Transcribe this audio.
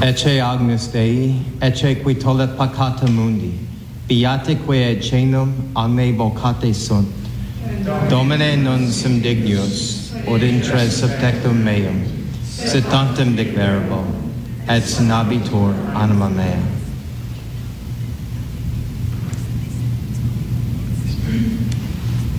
Ecce Agnus Dei, ecce qui tollet peccata mundi, beatique et cenum omne vocate sunt. Domine non sum dignus, od intre subtectum meum, sit tantum dicverbo, et sinabitur anima mea.